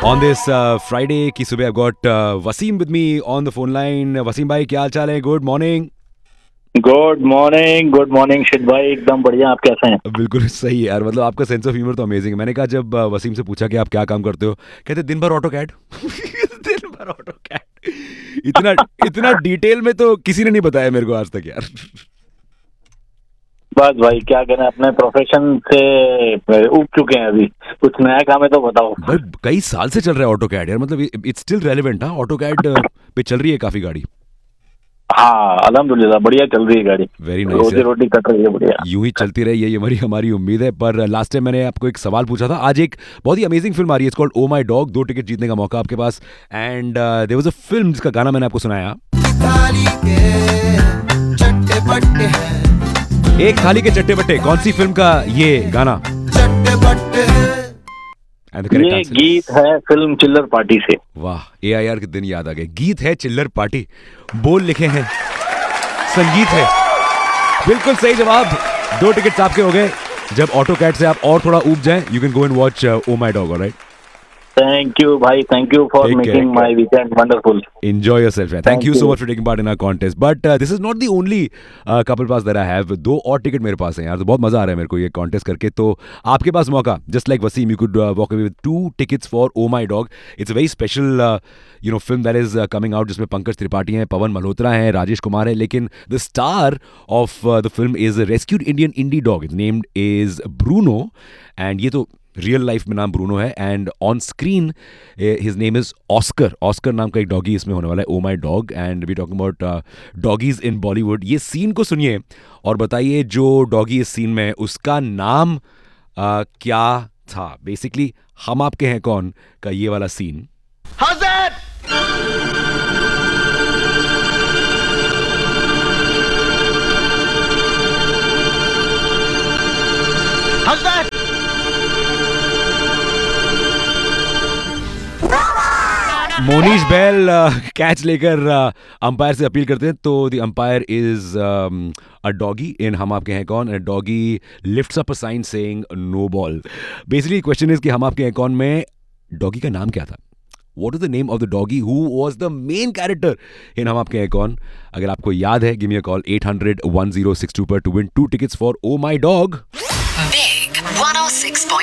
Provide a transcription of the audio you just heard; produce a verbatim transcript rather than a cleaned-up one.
On this uh, Friday की सुबह I've got uh, Wasim with me on the phone line. Wasim भाई क्या हाल चाल है? Good morning. Good morning good morning शिद भाई, एकदम बढ़िया। आप कैसे हैं? बिल्कुल सही है यार, मतलब आपका सेंस ऑफ ह्यूमर तो अमेजिंग है। मैंने कहा जब uh, वसीम से पूछा कि आप क्या काम करते हो, कहते दिन भर ऑटो कैड। दिन भर ऑटो कैड। इतना इतना डिटेल में तो किसी ने नहीं बताया मेरे को आज तक यार। बस भाई क्या करें, अपने प्रोफेशन से उब चुके हैं। अभी कुछ नया काम है तो बताओ। भाई कई साल से चल रहा है ऑटो कैड यार, मतलब इट्स स्टिल रेलेवेंट। हाँ, ऑटो कैड पे चल रही है काफी गाड़ी। हाँ अल्हम्दुलिल्लाह बढ़िया चल रही है गाड़ी। वेरी नाइस रोजी रोटी कट रही है बढ़िया। यूं ही चलती रही, यही हमारी हमारी उम्मीद है। पर लास्ट टाइम मैंने आपको एक सवाल पूछा था, आज एक बहुत ही अमेजिंग फिल्म आ रही है, it's called oh my dog. दो टिकट जीतने का मौका आपके पास। And there was a film जिसका गाना मैंने आपको सुनाया, एक थाली के चट्टे बट्टे। कौन सी फिल्म का ये गाना? And the correct ये answer गीत is- है फिल्म चिल्लर पार्टी से। वाह, ए आई आर के दिन याद आ गए। गीत है चिल्लर पार्टी, बोल लिखे हैं, संगीत है। बिल्कुल सही जवाब। दो टिकट्स आपके हो गए। जब ऑटो कैट से आप और थोड़ा ऊब जाएं, you can go and watch oh my dog. Alright, thank you भाई, thank you for Take care. Making my weekend wonderful. enjoy yourself man. Thank, Thank you so you. much for taking part in our contest. But uh, this is not the only uh, couple pass that I have. दो और ticket मेरे पास हैं यार, तो बहुत मजा आ रहा है मेरे को ये कॉन्टेस्ट करके। तो आपके पास मौका, just like Wasim, you could walk away with two tickets for oh my dog. It's a very special you know film that is coming out, जिसमें पंकज त्रिपाठी हैं, पवन मल्होत्रा हैं, राजेश कुमार है, लेकिन the star of the film is rescued Indian indie dog. It's named is Bruno, and ये तो real life में नाम Bruno है, and on screen his name is Oscar. Oscar नाम का एक डॉगी इसमें होने वाला है, oh my dog. And we talking about doggies इन बॉलीवुड। ये सीन को सुनिए और बताइए जो डॉगी इस सीन में है उसका नाम uh, क्या था। बेसिकली हम आपके हैं कौन का ये वाला सीन। मोनीश बैल कैच लेकर अंपायर से अपील करते हैं, तो the umpire is a doggy इन हम आपके हैं कौन। Doggy lifts up a sign saying no ball. Basically question is कि हम आपके हैं कौन में डॉगी का नाम क्या था। What is the name of the doggy who was the main character in हम आपके हैं कौन? अगर आपको याद है, give me a call eight hundred one oh six two पर to win two tickets for Oh My Dog. Big one oh six point